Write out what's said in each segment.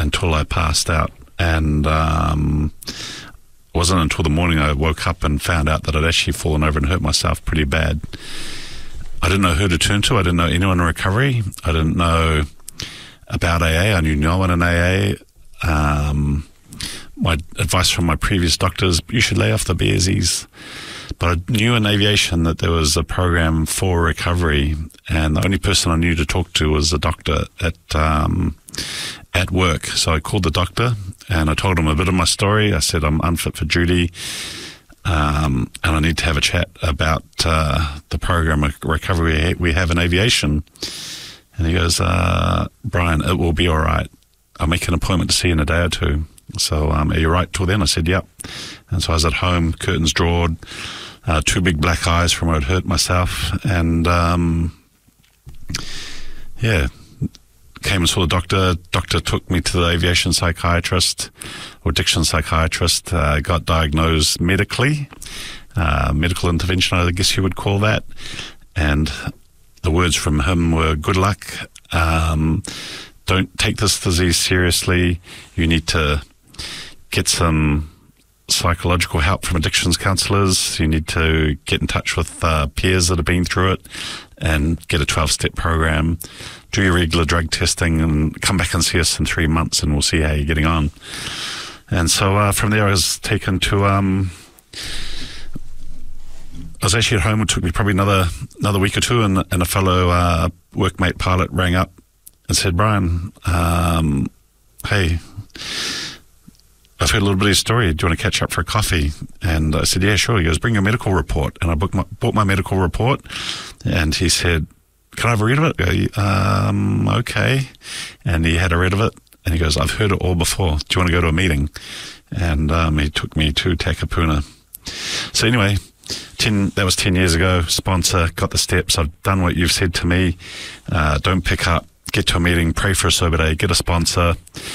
until I passed out. And it wasn't until the morning I woke up and found out that I'd actually fallen over and hurt myself pretty bad. I didn't know who to turn to. I didn't know anyone in recovery. I didn't know about AA. I knew no one in AA. My advice from my previous doctors, you should lay off the beersies. But I knew in aviation that there was a program for recovery, and the only person I knew to talk to was a doctor at work. So I called the doctor and I told him a bit of my story. I said, I'm unfit for duty, and I need to have a chat about the program of recovery we have in aviation. And he goes, Brian, it will be all right. I'll make an appointment to see you in a day or two. So are you right till then? I said, yep. And so I was at home, curtains drawn, two big black eyes from where I'd hurt myself. And came and saw the doctor. Doctor took me to the aviation psychiatrist or addiction psychiatrist, got diagnosed medically, medical intervention, I guess you would call that. And the words from him were, good luck. Don't take this disease seriously. You need to get some psychological help from addictions counsellors. You need to get in touch with peers that have been through it and get a 12-step program. Do your regular drug testing and come back and see us in 3 months and we'll see how you're getting on. And so from there I was taken to... I was actually at home. It took me probably another week or two, and a fellow workmate pilot rang up and said, Brian, hey, I've heard a little bit of your story. Do you want to catch up for a coffee? And I said, yeah, sure. He goes, bring your medical report. And I bought my medical report, and he said, can I have a read of it? I go, okay. And he had a read of it, and he goes, I've heard it all before. Do you want to go to a meeting? And he took me to Takapuna. So anyway, that was 10 years ago. Sponsor, got the steps. I've done what you've said to me. Don't pick up. Get to a meeting, pray for a sober day, get a sponsor,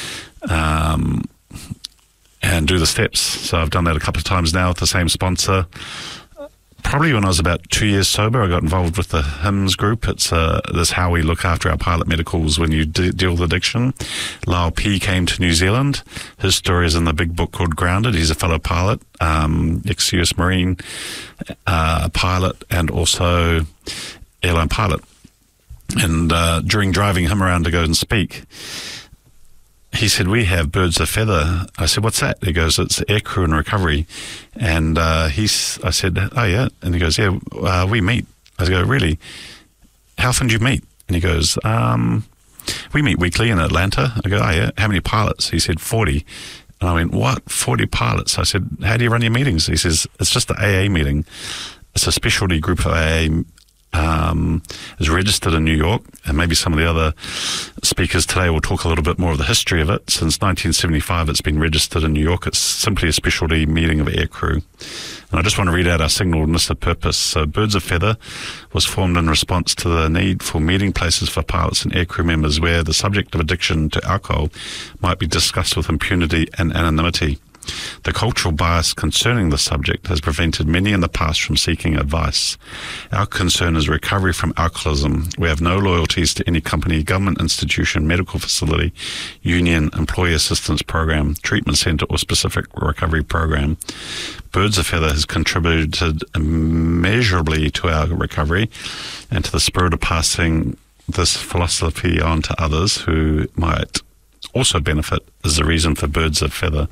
and do the steps. So I've done that a couple of times now with the same sponsor. Probably when I was about 2 years sober, I got involved with the HIMS group. It's this how we look after our pilot medicals when you deal with addiction. Lyle P came to New Zealand. His story is in the big book called Grounded. He's a fellow pilot, ex-US Marine pilot, and also airline pilot. And during driving him around to go and speak, he said, we have birds of feather. I said, what's that? He goes, it's aircrew and recovery. And I said, oh yeah. And he goes, yeah, we meet. I go, really? How often do you meet? And he goes, we meet weekly in Atlanta. I go, oh yeah. How many pilots? He said, 40. And I went, what? 40 pilots? I said, how do you run your meetings? He says, it's just the AA meeting. It's a specialty group of AA is registered in New York, and maybe some of the other speakers today will talk a little bit more of the history of it. Since 1975, it's been registered in New York. It's simply a specialty meeting of aircrew. And I just want to read out our signal and list of purpose. So Birds of Feather was formed in response to the need for meeting places for pilots and aircrew members where the subject of addiction to alcohol might be discussed with impunity and anonymity. The cultural bias concerning the subject has prevented many in the past from seeking advice. Our concern is recovery from alcoholism. We have no loyalties to any company, government institution, medical facility, union, employee assistance program, treatment centre or specific recovery program. Birds of Feather has contributed immeasurably to our recovery and to the spirit of passing this philosophy on to others who might also benefit is the reason for Birds of Feather.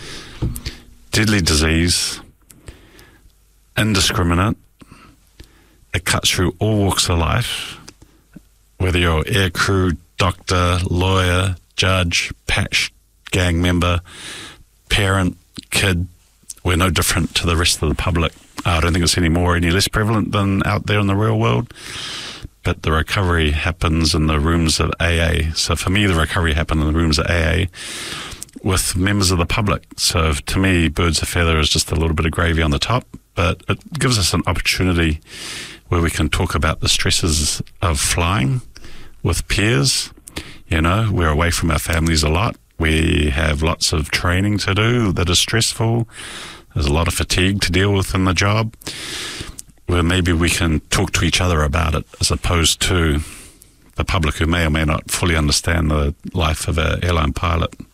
Deadly disease, indiscriminate. It cuts through all walks of life, whether you're aircrew, doctor, lawyer, judge, patch, gang member, parent, kid. We're no different to the rest of the public. I don't think it's any less prevalent than out there in the real world. But the recovery happens in the rooms of AA. So for me, the recovery happened in the rooms of AA with members of the public. So to me, Birds of Feather is just a little bit of gravy on the top, but it gives us an opportunity where we can talk about the stresses of flying with peers. You know, we're away from our families a lot. We have lots of training to do that is stressful. There's a lot of fatigue to deal with in the job, where maybe we can talk to each other about it as opposed to the public who may or may not fully understand the life of an airline pilot.